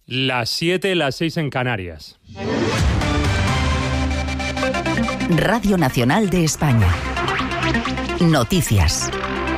Las 7, las 6 en Canarias. Radio Nacional de España. Noticias.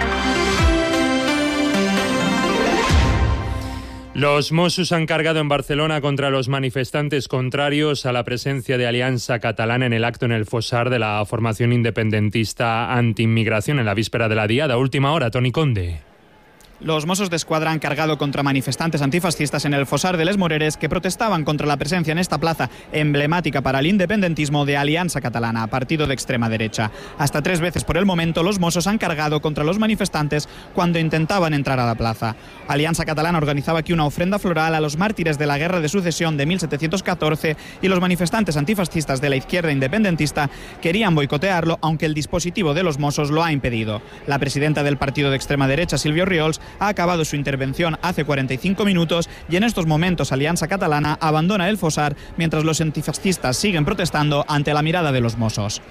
Los Mossos han cargado en Barcelona contra los manifestantes contrarios a la presencia de Aliança Catalana en el acto en el Fossar de la formación independentista anti-inmigración en la víspera de la Diada. Última hora, Toni Conde. Los Mossos d'Esquadra han cargado contra manifestantes antifascistas en el Fossar de les Moreres que protestaban contra la presencia en esta plaza emblemática para el independentismo de Aliança Catalana, partido de extrema derecha. Hasta 3 veces por el momento los Mossos han cargado contra los manifestantes cuando intentaban entrar a la plaza. Aliança Catalana organizaba aquí una ofrenda floral a los mártires de la Guerra de Sucesión de 1714 y los manifestantes antifascistas de la izquierda independentista querían boicotearlo, aunque el dispositivo de los Mossos lo ha impedido. La presidenta del partido de extrema derecha, Sílvia Orriols, ha acabado su intervención hace 45 minutos y en estos momentos Aliança Catalana abandona el Fossar mientras los antifascistas siguen protestando ante la mirada de los Mossos.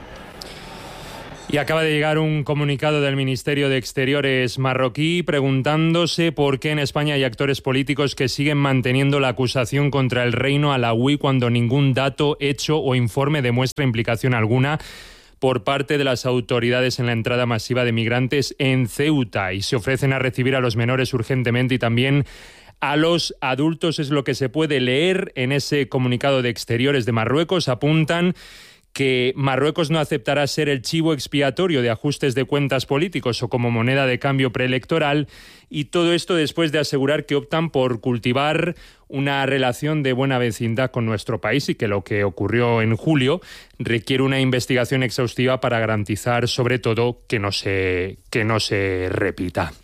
Y acaba de llegar un comunicado del Ministerio de Exteriores marroquí preguntándose por qué en España hay actores políticos que siguen manteniendo la acusación contra el reino alauí cuando ningún dato, hecho o informe demuestra implicación alguna por parte de las autoridades en la entrada masiva de migrantes en Ceuta, y se ofrecen a recibir a los menores urgentemente y también a los adultos. Es lo que se puede leer en ese comunicado de Exteriores de Marruecos. Apuntan que Marruecos no aceptará ser el chivo expiatorio de ajustes de cuentas políticos o como moneda de cambio preelectoral, y todo esto después de asegurar que optan por cultivar una relación de buena vecindad con nuestro país y que lo que ocurrió en julio requiere una investigación exhaustiva para garantizar, sobre todo, que no se repita.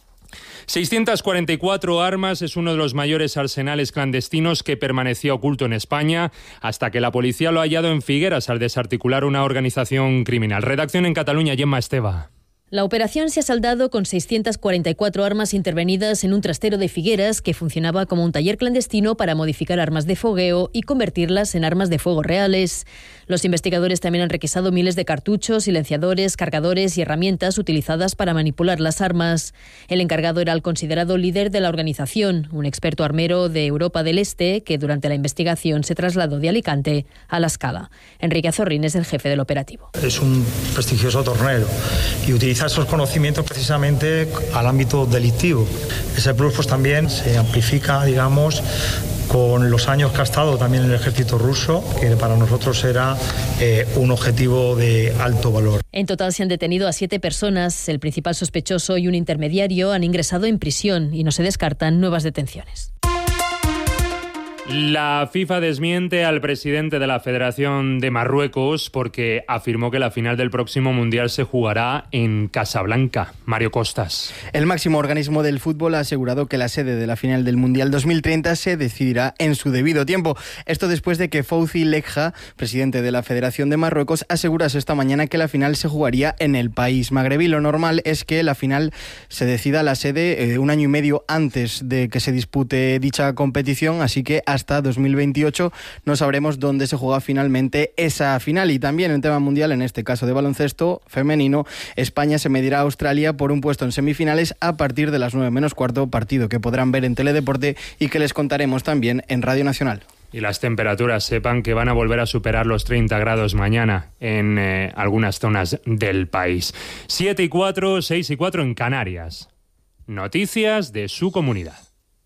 644 armas es uno de los mayores arsenales clandestinos que permanecía oculto en España hasta que la policía lo ha hallado en Figueras al desarticular una organización criminal. Redacción en Cataluña, Gemma Esteva. La operación se ha saldado con 644 armas intervenidas en un trastero de Figueras que funcionaba como un taller clandestino para modificar armas de fogueo y convertirlas en armas de fuego reales. Los investigadores también han requisado miles de cartuchos, silenciadores, cargadores y herramientas utilizadas para manipular las armas. El encargado era el considerado líder de la organización, un experto armero de Europa del Este que durante la investigación se trasladó de Alicante a La Scala. Enrique Azorrín es el jefe del operativo. Es un prestigioso tornero y utiliza esos conocimientos precisamente al ámbito delictivo. Ese plus pues también se amplifica, digamos, con los años que ha estado también en el ejército ruso, que para nosotros era un objetivo de alto valor. En total se han detenido a 7 personas. El principal sospechoso y un intermediario han ingresado en prisión y no se descartan nuevas detenciones. La FIFA desmiente al presidente de la Federación de Marruecos porque afirmó que la final del próximo Mundial se jugará en Casablanca. Mario Costas. El máximo organismo del fútbol ha asegurado que la sede de la final del Mundial 2030 se decidirá en su debido tiempo. Esto después de que Fouzi Lekha, presidente de la Federación de Marruecos, asegurase esta mañana que la final se jugaría en el país magrebí. Lo normal es que la final se decida la sede un año y medio antes de que se dispute dicha competición, así que hasta 2028 no sabremos dónde se juega finalmente esa final. Y también en tema mundial, en este caso de baloncesto femenino, España se medirá a Australia por un puesto en semifinales a partir de las 9:15, partido que podrán ver en Teledeporte y que les contaremos también en Radio Nacional. Y las temperaturas, sepan que van a volver a superar los 30 grados mañana en algunas zonas del país. 7:04, 6:04 en Canarias. Noticias de su comunidad.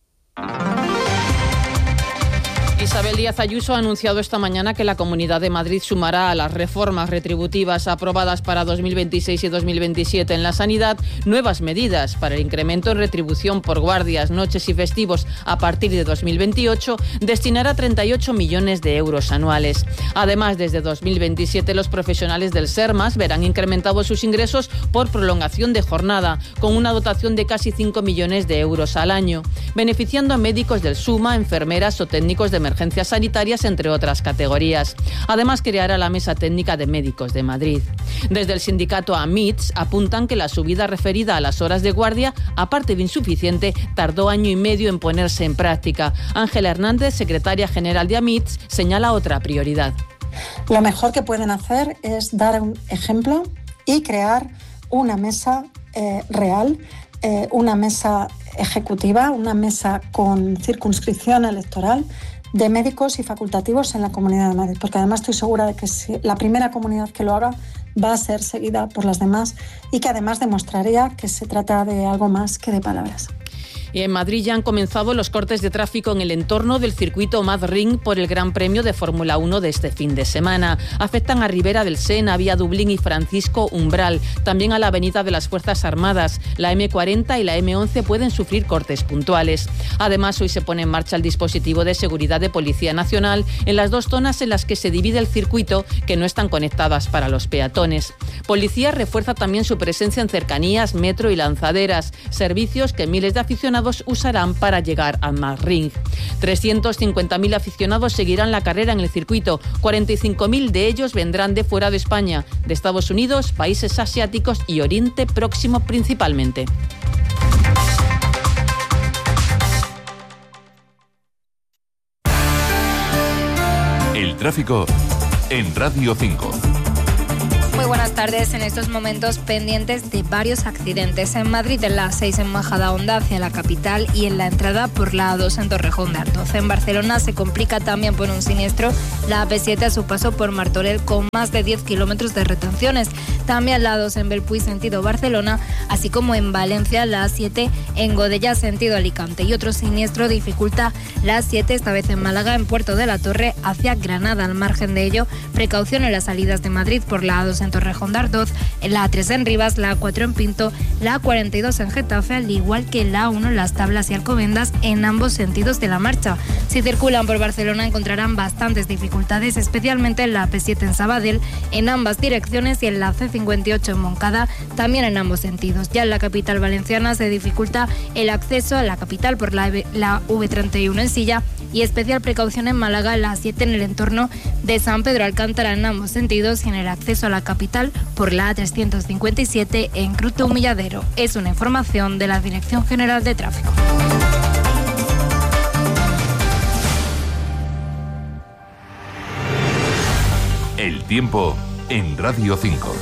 Isabel Díaz Ayuso ha anunciado esta mañana que la Comunidad de Madrid sumará a las reformas retributivas aprobadas para 2026 y 2027 en la sanidad nuevas medidas para el incremento en retribución por guardias, noches y festivos a partir de 2028, destinará 38 millones de euros anuales. Además, desde 2027 los profesionales del SERMAS verán incrementados sus ingresos por prolongación de jornada, con una dotación de casi 5 millones de euros al año, beneficiando a médicos del SUMA, enfermeras o técnicos de emergencias sanitarias, entre otras categorías. Además, creará la Mesa Técnica de Médicos de Madrid. Desde el sindicato AMITS apuntan que la subida referida a las horas de guardia, aparte de insuficiente, tardó año y medio en ponerse en práctica. Ángela Hernández, secretaria general de AMITS, señala otra prioridad. Lo mejor que pueden hacer es dar un ejemplo y crear una mesa real una mesa ejecutiva, una mesa con circunscripción electoral de médicos y facultativos en la Comunidad de Madrid, porque además estoy segura de que si la primera comunidad que lo haga va a ser seguida por las demás y que además demostraría que se trata de algo más que de palabras. Y en Madrid ya han comenzado los cortes de tráfico en el entorno del circuito Madrid por el Gran Premio de Fórmula 1 de este fin de semana. Afectan a Ribera del Sena, Vía Dublín y Francisco Umbral. También a la Avenida de las Fuerzas Armadas. La M40 y la M11 pueden sufrir cortes puntuales. Además, hoy se pone en marcha el dispositivo de seguridad de Policía Nacional en las dos zonas en las que se divide el circuito, que no están conectadas para los peatones. Policía refuerza también su presencia en cercanías, metro y lanzaderas, servicios que miles de aficionados usarán para llegar al Madrid. 350.000 aficionados seguirán la carrera en el circuito. 45.000 de ellos vendrán de fuera de España, de Estados Unidos, países asiáticos y Oriente Próximo principalmente. El tráfico en Radio 5. Muy buenas tardes. En estos momentos pendientes de varios accidentes en Madrid, en la A6 en Majadahonda hacia la capital y en la entrada por la A2 en Torrejón de Ardoz. En Barcelona se complica también por un siniestro la AP7 a su paso por Martorell con más de 10 kilómetros de retenciones. También la A2 en Belpuy sentido Barcelona, así como en Valencia la A7 en Godella sentido Alicante. Y otro siniestro dificulta la A7, esta vez en Málaga, en Puerto de la Torre hacia Granada. Al margen de ello, precaución en las salidas de Madrid por la A2 en Torrejón de Ardoz, la A3 en Rivas, la A4 en Pinto, la A42 en Getafe, al igual que la A1 en Las Tablas y Alcobendas en ambos sentidos de la marcha. Si circulan por Barcelona encontrarán bastantes dificultades, especialmente en la AP7 en Sabadell, en ambas direcciones, y en la C58 en Moncada, también en ambos sentidos. Ya en la capital valenciana se dificulta el acceso a la capital por la V31 en Silla, y especial precaución en Málaga, la A7 en el entorno de San Pedro Alcántara en ambos sentidos, y en el acceso a la capital por la A357 en Cruto Humilladero. Es una información de la Dirección General de Tráfico. El tiempo en Radio 5.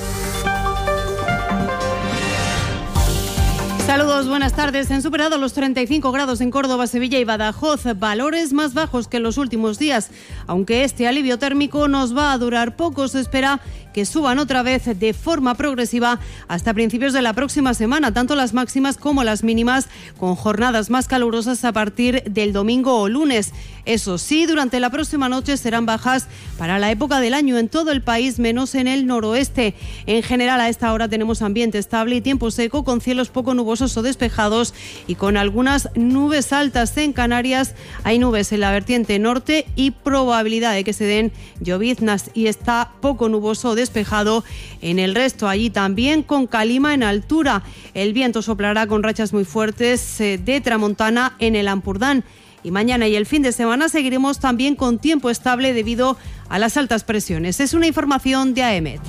Saludos, buenas tardes. Han superado los 35 grados en Córdoba, Sevilla y Badajoz, valores más bajos que en los últimos días. Aunque este alivio térmico nos va a durar poco, se espera que suban otra vez de forma progresiva hasta principios de la próxima semana, tanto las máximas como las mínimas, con jornadas más calurosas a partir del domingo o lunes. Eso sí, durante la próxima noche serán bajas para la época del año en todo el país, menos en el noroeste. En general, a esta hora tenemos ambiente estable y tiempo seco, con cielos poco nubosos o despejados y con algunas nubes altas. En Canarias hay nubes en la vertiente norte y probabilidad de que se den lloviznas, y está poco nuboso o despejado en el resto. Allí también con calima en altura. El viento soplará con rachas muy fuertes de tramontana en el Ampurdán. Y mañana y el fin de semana seguiremos también con tiempo estable debido a las altas presiones. Es una información de AEMET.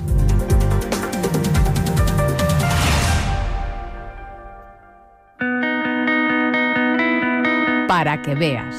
Para que veas.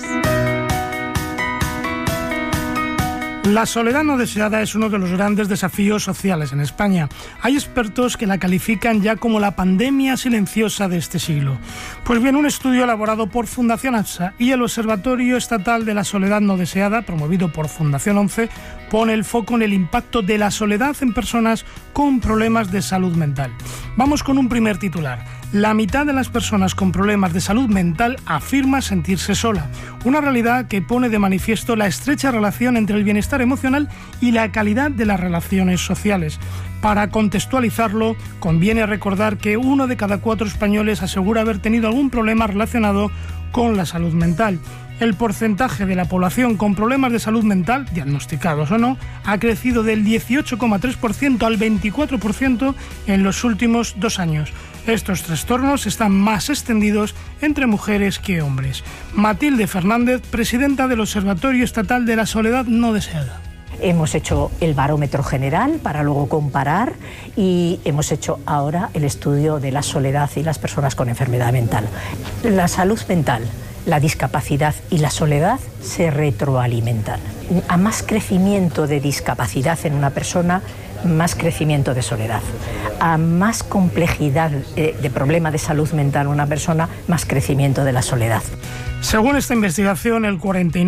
La soledad no deseada es uno de los grandes desafíos sociales en España. Hay expertos que la califican ya como la pandemia silenciosa de este siglo. Pues bien, un estudio elaborado por Fundación AXA y el Observatorio Estatal de la Soledad No Deseada, promovido por Fundación 11, pone el foco en el impacto de la soledad en personas con problemas de salud mental. Vamos con un primer titular. La mitad de las personas con problemas de salud mental afirma sentirse sola, una realidad que pone de manifiesto la estrecha relación entre el bienestar emocional y la calidad de las relaciones sociales. Para contextualizarlo, conviene recordar que 1 de cada 4 españoles asegura haber tenido algún problema relacionado con la salud mental. El porcentaje de la población con problemas de salud mental, diagnosticados o no, ha crecido del 18,3% al 24% en los últimos 2 años. Estos trastornos están más extendidos entre mujeres que hombres. Matilde Fernández, presidenta del Observatorio Estatal de la Soledad No Deseada. Hemos hecho el barómetro general para luego comparar, y hemos hecho ahora el estudio de la soledad y las personas con enfermedad mental. La salud mental, la discapacidad y la soledad se retroalimentan. A más crecimiento de discapacidad en una persona, más crecimiento de soledad. A más complejidad de problema de salud mental una persona, más crecimiento de la soledad. Según esta investigación, el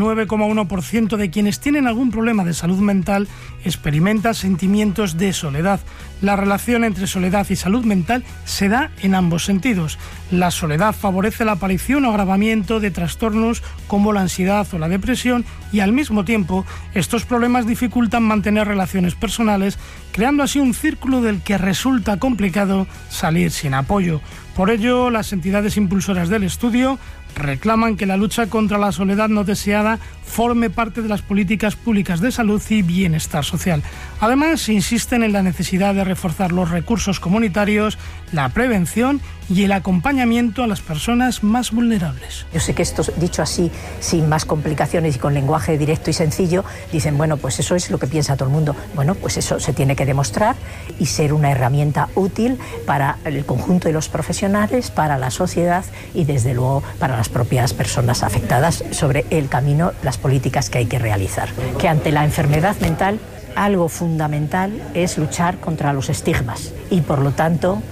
49,1% de quienes tienen algún problema de salud mental experimenta sentimientos de soledad. La relación entre soledad y salud mental se da en ambos sentidos. La soledad favorece la aparición o agravamiento de trastornos como la ansiedad o la depresión y al mismo tiempo estos problemas dificultan mantener relaciones personales, creando así un círculo del que resulta complicado salir sin apoyo. Por ello, las entidades impulsoras del estudio reclaman que la lucha contra la soledad no deseada forme parte de las políticas públicas de salud y bienestar social. Además, insisten en la necesidad de reforzar los recursos comunitarios, la prevención y el acompañamiento a las personas más vulnerables. Yo sé que esto, dicho así, sin más complicaciones y con lenguaje directo y sencillo, dicen, bueno, pues eso es lo que piensa todo el mundo. Bueno, pues eso se tiene que demostrar y ser una herramienta útil para el conjunto de los profesionales, para la sociedad y, desde luego, para las propias personas afectadas sobre el camino, las políticas que hay que realizar. Que ante la enfermedad mental, algo fundamental es luchar contra los estigmas y, por lo tanto,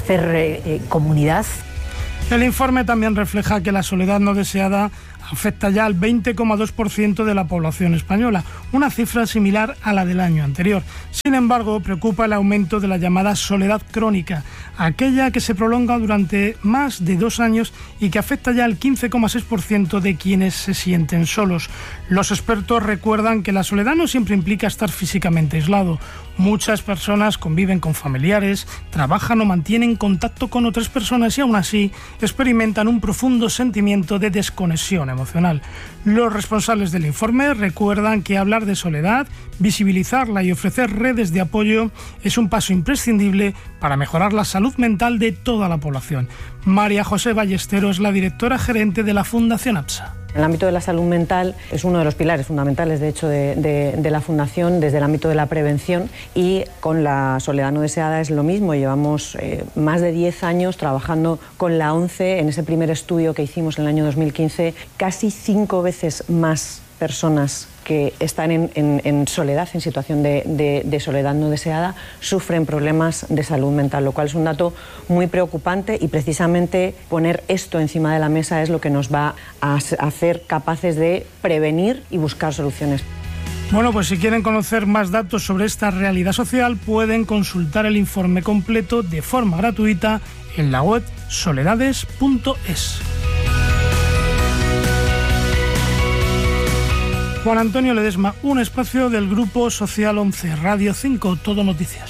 hacer comunidad. El informe también refleja que la soledad no deseada afecta ya al 20,2% de la población española, una cifra similar a la del año anterior. Sin embargo, preocupa el aumento de la llamada soledad crónica, aquella que se prolonga durante más de 2 años y que afecta ya al 15,6% de quienes se sienten solos. Los expertos recuerdan que la soledad no siempre implica estar físicamente aislado. Muchas personas conviven con familiares, trabajan o mantienen contacto con otras personas y aún así experimentan un profundo sentimiento de desconexión emocional. Los responsables del informe recuerdan que hablar de soledad, visibilizarla y ofrecer redes de apoyo es un paso imprescindible para mejorar la salud mental de toda la población. María José Ballestero es la directora gerente de la Fundación APSA. El ámbito de la salud mental es uno de los pilares fundamentales, de hecho, de la Fundación, desde el ámbito de la prevención, y con la soledad no deseada es lo mismo. Llevamos más de 10 años trabajando con la ONCE en ese primer estudio que hicimos en el año 2015, casi 5 veces más personas que están en soledad, en situación de soledad no deseada, sufren problemas de salud mental, lo cual es un dato muy preocupante, y precisamente poner esto encima de la mesa es lo que nos va a hacer capaces de prevenir y buscar soluciones. Bueno, pues si quieren conocer más datos sobre esta realidad social, pueden consultar el informe completo de forma gratuita en la web soledades.es. Juan Antonio Ledesma, un espacio del Grupo Social 11, Radio 5, Todo Noticias.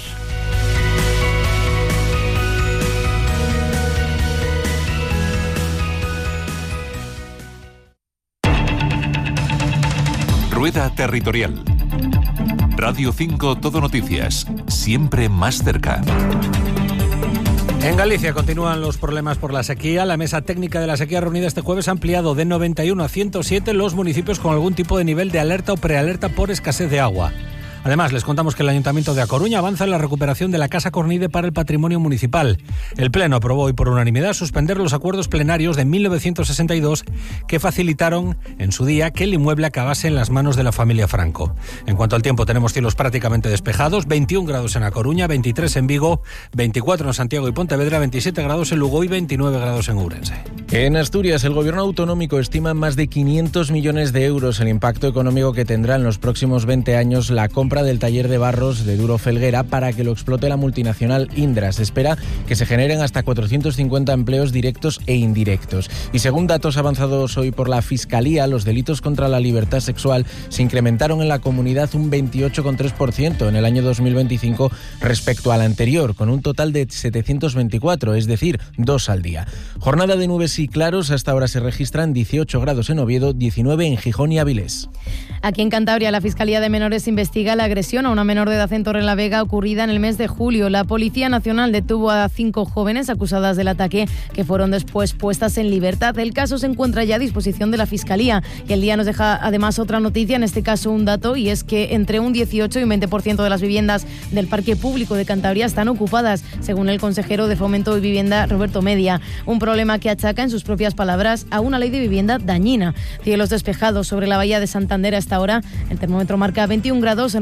Rueda Territorial. Radio 5, Todo Noticias, siempre más cerca. En Galicia continúan los problemas por la sequía. La Mesa Técnica de la Sequía reunida este jueves ha ampliado de 91 a 107 los municipios con algún tipo de nivel de alerta o prealerta por escasez de agua. Además, les contamos que el Ayuntamiento de A Coruña avanza en la recuperación de la Casa Cornide para el patrimonio municipal. El Pleno aprobó hoy por unanimidad suspender los acuerdos plenarios de 1962 que facilitaron en su día que el inmueble acabase en las manos de la familia Franco. En cuanto al tiempo, tenemos cielos prácticamente despejados, 21 grados en A Coruña, 23 en Vigo, 24 en Santiago y Pontevedra, 27 grados en Lugo y 29 grados en Ourense. En Asturias, el gobierno autonómico estima en más de 500 millones de euros el impacto económico que tendrá en los próximos 20 años la compra del taller de barros de Duro Felguera para que lo explote la multinacional Indra. Se espera que se generen hasta 450 empleos directos e indirectos. Y según datos avanzados hoy por la Fiscalía, los delitos contra la libertad sexual se incrementaron en la comunidad un 28,3% en el año 2025 respecto al anterior, con un total de 724, es decir, 2 al día. Jornada de nubes y claros, hasta ahora se registran 18 grados en Oviedo, 19 en Gijón y Avilés. Aquí en Cantabria, la Fiscalía de Menores investiga la agresión a una menor de edad en Torrelavega ocurrida en el mes de julio. La Policía Nacional detuvo a 5 jóvenes acusadas del ataque, que fueron después puestas en libertad. El caso se encuentra ya a disposición de la Fiscalía. Y el día nos deja además otra noticia, en este caso un dato, y es que entre un 18 y un 20% de las viviendas del Parque Público de Cantabria están ocupadas, según el consejero de Fomento y Vivienda, Roberto Media. Un problema que achaca, en sus propias palabras, a una ley de vivienda dañina. Cielos despejados sobre la bahía de Santander hasta ahora. El termómetro marca 21 grados en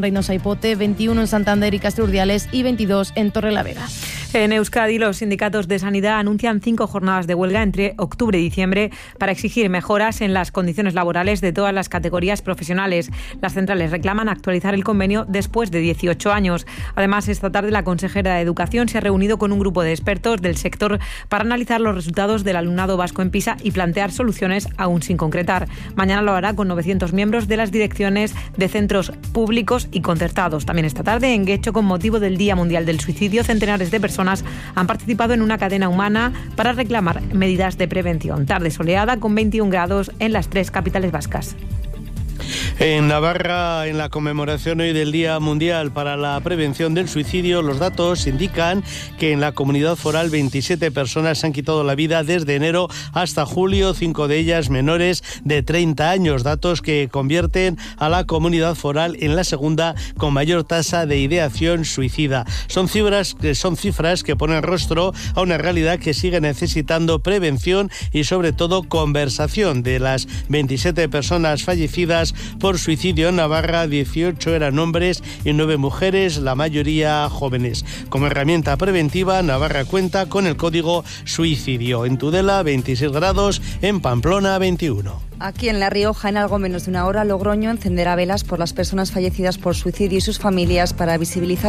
Reynosa y Pote, 21 en Santander y Castro Urdiales y 22 en Torrelavega. En Euskadi, los sindicatos de sanidad anuncian 5 jornadas de huelga entre octubre y diciembre para exigir mejoras en las condiciones laborales de todas las categorías profesionales. Las centrales reclaman actualizar el convenio después de 18 años. Además, esta tarde la consejera de Educación se ha reunido con un grupo de expertos del sector para analizar los resultados del alumnado vasco en PISA y plantear soluciones aún sin concretar. Mañana lo hará con 900 miembros de las direcciones de centros públicos y concertados. También esta tarde, en Guecho, con motivo del Día Mundial del Suicidio, centenares de personas han participado en una cadena humana para reclamar medidas de prevención. Tarde soleada con 21 grados en las 3 capitales vascas. En Navarra, en la conmemoración hoy del Día Mundial para la Prevención del Suicidio, los datos indican que en la comunidad foral 27 personas se han quitado la vida desde enero hasta julio, 5 de ellas menores de 30 años, datos que convierten a la comunidad foral en la segunda con mayor tasa de ideación suicida. Son cifras que ponen rostro a una realidad que sigue necesitando prevención y sobre todo conversación. De las 27 personas fallecidas por suicidio en Navarra, 18 eran hombres y 9 mujeres, la mayoría jóvenes. Como herramienta preventiva, Navarra cuenta con el código suicidio. En Tudela, 26 grados, en Pamplona, 21. Aquí en La Rioja, en algo menos de una hora, Logroño encenderá velas por las personas fallecidas por suicidio y sus familias para visibilizar